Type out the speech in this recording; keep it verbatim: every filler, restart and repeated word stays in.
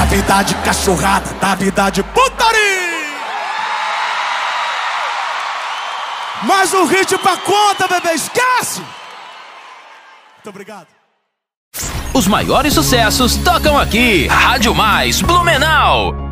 vida de cachorrada, da vida de putaria. Mais um hit pra conta, bebê, esquece! Muito obrigado. Os maiores sucessos tocam aqui. Rádio Mais Blumenau.